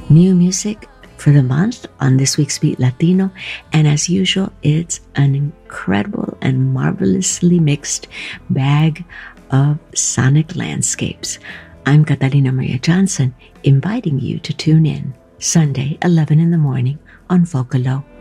New music for the month on this week's Beat Latino, and as usual, it's an incredible and marvelously mixed bag of sonic landscapes. I'm Catalina Maria Johnson, inviting you to tune in Sunday, 11 in the morning on Vocalo.